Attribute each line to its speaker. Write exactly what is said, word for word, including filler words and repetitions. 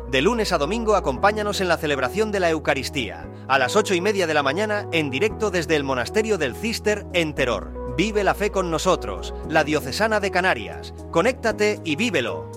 Speaker 1: De lunes a domingo acompáñanos en la celebración de la Eucaristía, a las ocho y media de la mañana en directo desde el Monasterio del Císter en Teror. Vive la fe con nosotros, la Diocesana de Canarias. Conéctate y vívelo.